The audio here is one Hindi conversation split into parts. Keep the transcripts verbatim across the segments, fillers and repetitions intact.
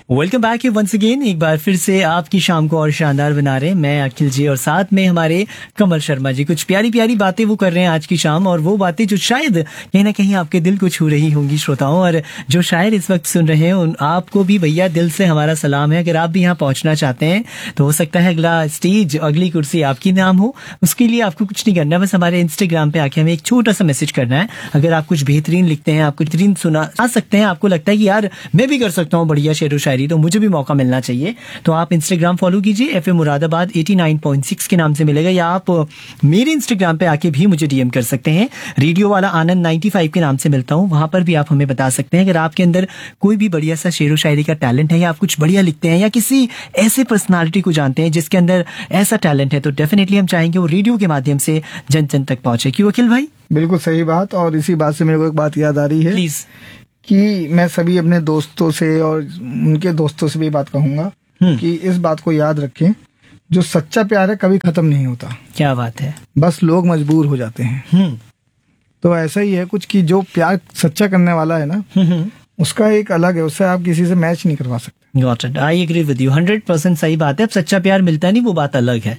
वेलकम बैक है वंस अगेन, एक बार फिर से आपकी शाम को और शानदार बना रहे हैं मैं अखिल जी और साथ में हमारे कमल शर्मा जी। कुछ प्यारी प्यारी बातें वो कर रहे हैं आज की शाम, और वो बातें जो शायद कहीं ना कहीं आपके दिल को छू रही होंगी श्रोताओं। और जो शायर इस वक्त सुन रहे हैं उन आपको भी भैया दिल से हमारा सलाम है। अगर आप भी यहाँ पहुंचना चाहते हैं तो हो सकता है अगला स्टेज, अगली कुर्सी आपकी नाम हो। उसके लिए आपको कुछ नहीं करना, बस हमारे इंस्टाग्राम पे आके हमें एक छोटा सा मैसेज करना है। अगर आप कुछ बेहतरीन लिखते हैं, आप कुछ बेहतरीन सुना आ सकते हैं, आपको लगता है कि यार मैं भी कर सकता हूँ बढ़िया शेर व शायरी, तो मुझे भी मौका मिलना चाहिए, तो आप इंस्टाग्राम फॉलो कीजिए F M Moradabad eighty nine point six के नाम से मिलेगा, या आप मेरे इंस्टाग्राम पे आके भी मुझे डीएम कर सकते हैं। रेडियो वाला आनंद नाइन्टी फाइव के नाम से मिलता हूँ, वहां पर भी आप हमें बता सकते हैं अगर आपके अंदर कोई भी बढ़िया सा शेर व शायरी का टैलेंट है, या आप कुछ बढ़िया लिखते हैं, या किसी ऐसे पर्सनालिटी को जानते हैं जिसके अंदर ऐसा टैलेंट है, तो डेफिनेटली हम चाहेंगे वो रेडियो के माध्यम से जन जन तक पहुंचे। क्यों अखिल भाई? बिल्कुल सही बात। और इसी बात से मेरे को एक बात याद आ रही है प्लीज, कि मैं सभी अपने दोस्तों से और उनके दोस्तों से भी बात कहूंगा कि इस बात को याद रखें, जो सच्चा प्यार है कभी खत्म नहीं होता। क्या बात है, बस लोग मजबूर हो जाते हैं। तो ऐसा ही है कुछ कि जो प्यार सच्चा करने वाला है ना, उसका एक अलग है, उससे आप किसी से मैच नहीं करवा सकते। Got it, I agree with you, hundred percent सही बात है। अब सच्चा प्यार मिलता नहीं, वो बात अलग है,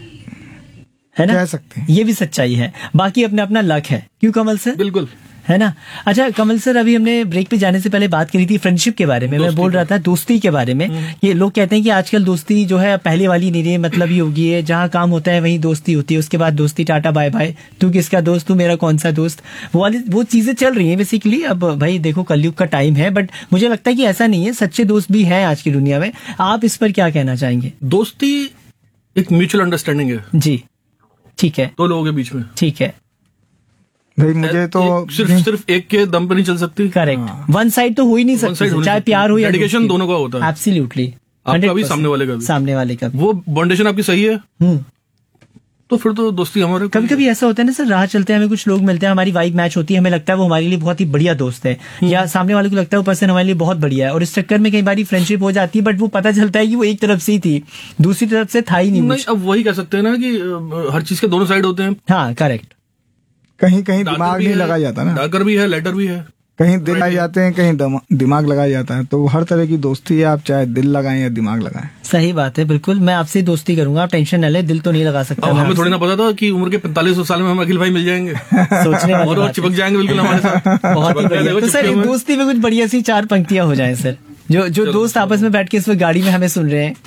है ना, कह सकते हैं। ये भी सच्चाई है, बाकी अपना अपना लक है। क्यों कमल सर? बिल्कुल, है ना। अच्छा कमल सर, अभी हमने ब्रेक पे जाने से पहले बात करी थी फ्रेंडशिप के बारे में, मैं बोल रहा था दोस्ती के बारे में। ये लोग कहते हैं कि आजकल दोस्ती जो है पहले वाली नहीं रही, मतलब ही होगी है, जहाँ काम होता है वहीं दोस्ती होती है, उसके बाद दोस्ती टाटा बाय बाय, तू किसका दोस्त, तू मेरा कौन सा दोस्त, वो वाली वो चीजें चल रही है बेसिकली। अब भाई देखो कलयुग का टाइम है, बट मुझे लगता है कि ऐसा नहीं है, सच्चे दोस्त भी हैं आज की दुनिया में। आप इस पर क्या कहना चाहेंगे? दोस्ती एक म्यूचुअल अंडरस्टैंडिंग है जी, ठीक है, दो लोगों के बीच में, ठीक है भाई। मुझे तो सिर्फ सिर्फ एक के दम पे नहीं चल सकती। करेक्ट, वन साइड तो हो ही नहीं सकती, चाहे प्यार हो या डेडिकेशन दोनों का होता है। एब्सोल्युटली, आपका भी सामने वाले का भी, सामने वाले का भी। वो बाउंडेशन आपकी सही है तो फिर तो दोस्ती हमारे। कभी कभी ऐसा होता है ना सर, राह चलते हैं हमें कुछ लोग मिलते हैं, हमारी वाइब मैच होती है, हमें लगता है वो हमारे लिए बहुत ही बढ़िया दोस्त है, या सामने वाले को लगता है वो पर्सन हमारे लिए बहुत बढ़िया है, और इस चक्कर में कई बार फ्रेंडशिप हो जाती है, बट वो पता चलता है कि वो एक तरफ से ही थी, दूसरी तरफ से था ही नहीं। नहीं, अब वही कह सकते हैं ना कि हर चीज के दोनों साइड होते हैं। हाँ करेक्ट, कहीं कहीं दिमाग नहीं लगाया जाता ना, डाकर भी है, लेटर भी है, कहीं दिल लगाए जाते हैं, कहीं दिमाग लगाया जाता है। तो हर तरह की दोस्ती है, आप चाहे दिल लगाएं या दिमाग लगाएं। सही बात है, बिल्कुल। मैं आपसे दोस्ती करूंगा, आप टेंशन न ले, दिल तो नहीं लगा सकता। हमें थोड़ी ना पता था कि उम्र के पैंतालीस साल में हम अखिल भाई मिल जाएंगे, सोचने और, और चिपक जाएंगे बिल्कुल हमारे साथ। बहुत ही बढ़िया। तो सर दोस्ती में कुछ बढ़िया सी चार पंक्तियां हो जाए सर, जो जो दोस्त आपस में बैठ के इस वक्त गाड़ी में हमें सुन रहे हैं।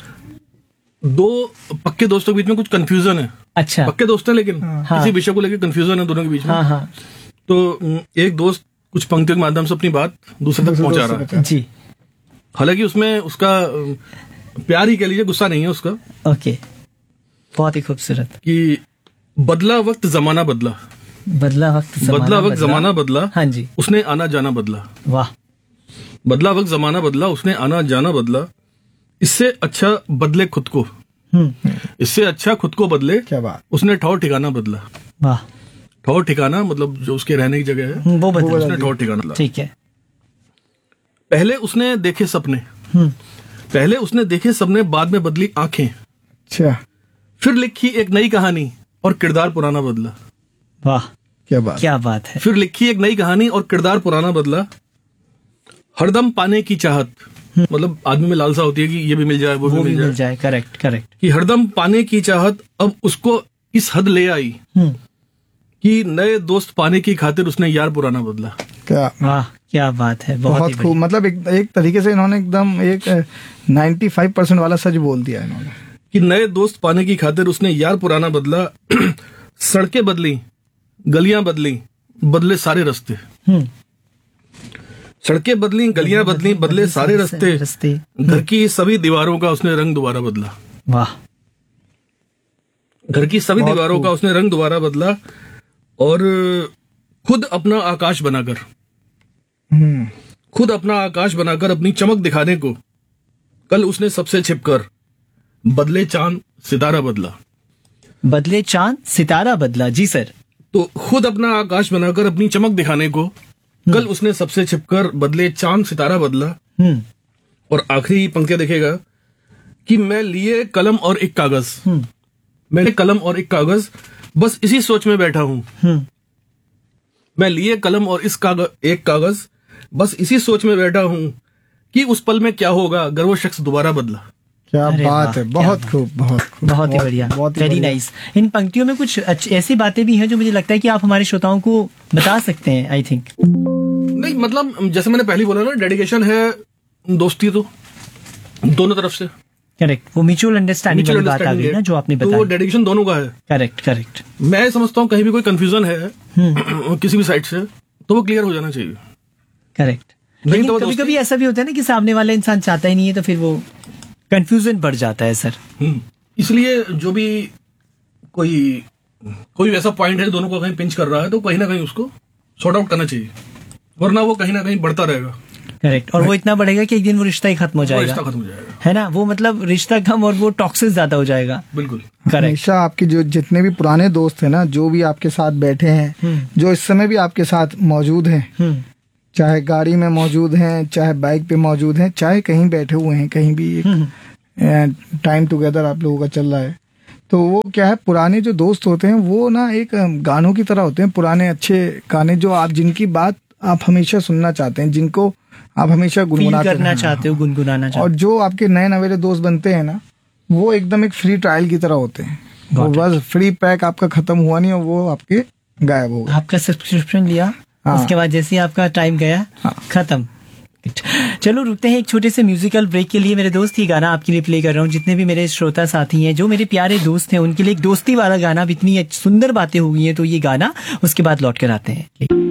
दो पक्के दोस्तों के बीच में कुछ कंफ्यूजन है। अच्छा, पक्के दोस्त हैं लेकिन हाँ। किसी विषय को लेकर कंफ्यूजन है दोनों के बीच में। हाँ हाँ। तो एक दोस्त कुछ पंक्तियों के माध्यम से अपनी बात दूसरे तक पहुंचा रहा है जी, हालांकि उसमें उसका प्यार ही कह लीजिए, गुस्सा नहीं है उसका। ओके, बहुत ही खूबसूरत। कि बदला वक्त जमाना बदला, बदला वक्त बदला वक्त जमाना बदला, हाँ जी, उसने आना जाना बदला। वाह, बदला वक्त जमाना बदला, उसने आना जाना बदला, इससे अच्छा बदले खुद को, इससे अच्छा खुद को बदले, क्या बात, उसने ठौर ठिकाना बदला। वाह, ठौर ठिकाना मतलब जो उसके रहने की जगह है वो बदला, उसने ठौर ठिकाना। ठीक है। पहले उसने देखे सपने, पहले उसने देखे सपने, बाद में बदली आंखें, अच्छा, फिर लिखी एक नई कहानी और किरदार पुराना बदला। वाह, क्या बात, क्या बात है। फिर लिखी एक नई कहानी और किरदार पुराना बदला, हरदम पाने की चाहत, मतलब आदमी में लालसा होती है कि ये भी मिल जाए वो, वो भी मिल जाए, जाए। Correct correct. कि हरदम पाने की चाहत अब उसको इस हद ले आई कि नए दोस्त पाने की खातिर उसने यार पुराना बदला। क्या वाह, क्या बात है, बहुत, बहुत खूब। मतलब एक, एक तरीके से इन्होंने एकदम एक नाइन्टी फाइव परसेंट वाला सच बोल दिया इन्होंने, कि नए दोस्त पाने की खातिर उसने यार पुराना बदला, सड़कें बदली, गलियां बदली, बदले सारे रास्ते, सड़कें बदली, गलियां बदली, बदले सारे रास्ते, घर की सभी दीवारों का उसने रंग दोबारा बदला। वाह, घर की सभी दीवारों का उसने रंग दोबारा बदला, और खुद अपना आकाश बनाकर, खुद अपना आकाश बनाकर अपनी चमक दिखाने को कल उसने सबसे छिपकर बदले चांद सितारा बदला। बदले चांद सितारा बदला, जी सर। तो खुद अपना आकाश बनाकर अपनी चमक दिखाने को कल उसने सबसे छिपकर बदले चांद सितारा बदला। और आखिरी पंक्तियां देखेगा कि मैं लिए कलम और एक कागज, मैंने कलम और एक कागज, बस इसी सोच में बैठा हूं। मैं लिए कलम और इस कागज एक कागज, बस इसी सोच में बैठा हूं कि उस पल में क्या होगा अगर वो शख्स दोबारा बदला। क्या बात है, बहुत खूब, बहुत खूब, बहुत ही बढ़िया, वेरी नाइस। इन पंक्तियों में कुछ ऐसी बातें भी हैं जो मुझे लगता है कि आप हमारे श्रोताओं को बता सकते हैं। आई थिंक नहीं, मतलब जैसे मैंने पहले बोला ना, डेडिकेशन है दोस्ती तो दोनों तरफ से। करेक्ट, वो म्यूचुअल अंडरस्टैंडिंग वाली बात आ गई ना जो आपने बताया। तो डेडिकेशन दोनों का है। Correct correct. मैं समझता हूँ कहीं भी कोई कंफ्यूजन है किसी भी साइड से तो वो क्लियर हो जाना चाहिए। करेक्ट। लेकिन तो कभी कभी ऐसा भी होता है ना कि सामने वाला इंसान चाहता ही नहीं है, तो फिर वो कंफ्यूजन बढ़ जाता है सर। इसलिए जो भी कोई कोई वैसा पॉइंट है दोनों को कहीं पिंच कर रहा है तो कहीं ना कहीं उसको सॉर्ट आउट करना चाहिए, वरना वो कहीं ना कहीं बढ़ता रहेगा। करेक्ट। और वो इतना बढ़ेगा कि एक दिन वो रिश्ता ही खत्म हो जाएगा। रिश्ता खत्म हो जाएगा, है ना, वो मतलब रिश्ता कम और वो टॉक्सिक ज्यादा हो जाएगा। बिल्कुल हमेशा आपके जो जितने भी पुराने दोस्त हैं ना, जो भी आपके साथ बैठे हैं, जो इस समय भी आपके साथ मौजूद हैं, चाहे गाड़ी में मौजूद हैं, चाहे बाइक पे मौजूद हैं, चाहे कहीं बैठे हुए हैं, कहीं भी एक टाइम टुगेदर आप लोगों का चल रहा है, तो वो क्या है, पुराने जो दोस्त होते हैं वो ना एक गानों की तरह होते हैं। पुराने अच्छे गाने जो आप जिनकी बात आप हमेशा सुनना चाहते हैं, जिनको आप हमेशा गुनगुनाते करना चाहते हो, गुनगुनाना चाहते हो। और जो आपके नए नवेले दोस्त बनते हैं ना, वो एकदम एक फ्री ट्रायल की तरह होते हैं। वो बस फ्री पैक आपका खत्म हुआ नहीं और वो आपके गायब हो गए। आपका सब्सक्रिप्शन लिया, हाँ। उसके बाद जैसे ही आपका टाइम गया, हाँ। खत्म। चलो रुकते हैं एक छोटे से म्यूजिकल ब्रेक के लिए। मेरे दोस्त, ये गाना आपके लिए प्ले कर रहा हूँ। जितने भी मेरे श्रोता साथी हैं, जो मेरे प्यारे दोस्त हैं, उनके लिए एक दोस्ती वाला गाना। अब इतनी सुंदर बातें हो गई हैं तो ये गाना, उसके बाद लौट कर आते हैं।